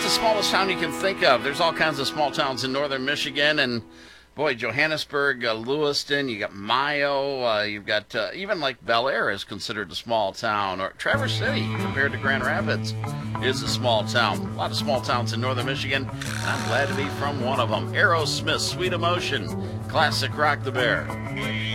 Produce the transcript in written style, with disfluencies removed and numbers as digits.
the smallest town you can think of. There's all kinds of small towns in northern Michigan, and boy, Johannesburg, Lewiston, you got Mayo, you've got even like Bel Air is considered a small town, or Traverse City compared to Grand Rapids is a small town. A lot of small towns in northern Michigan, and I'm glad to be from one of them. Aerosmith, Sweet Emotion, classic Rock the Bear.